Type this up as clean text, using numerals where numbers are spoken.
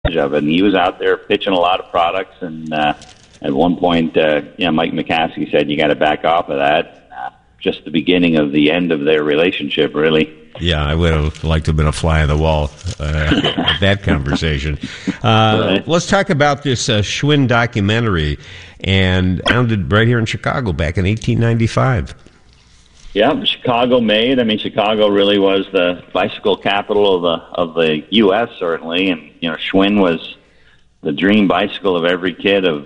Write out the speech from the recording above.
of it. And he was out there pitching a lot of products, and at one point, Mike McCaskey said, "You got to back off of that." Just the beginning of the end of their relationship, really. Yeah, I would have liked to have been a fly on the wall at that conversation. Right. Let's talk about this Schwinn documentary, and founded right here in Chicago back in 1895. Yeah, Chicago made. I mean, Chicago really was the bicycle capital of the U.S. certainly, and Schwinn was the dream bicycle of every kid of